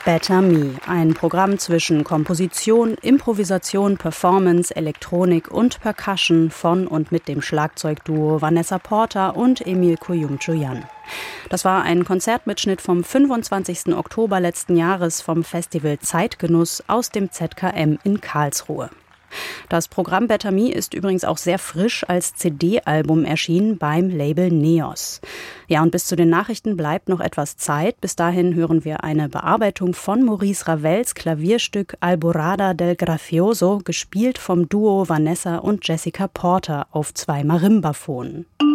Better Me, ein Programm zwischen Komposition, Improvisation, Performance, Elektronik und Percussion von und mit dem Schlagzeugduo Vanessa Porter und Emil Kuyumchuyan. Das war ein Konzertmitschnitt vom 25. Oktober letzten Jahres vom Festival Zeitgenuss aus dem ZKM in Karlsruhe. Das Programm Better Me ist übrigens auch sehr frisch als CD-Album erschienen beim Label Neos. Ja, und bis zu den Nachrichten bleibt noch etwas Zeit. Bis dahin hören wir eine Bearbeitung von Maurice Ravels Klavierstück Alborada del Gracioso, gespielt vom Duo Vanessa und Jessica Porter auf 2 Marimbaphonen.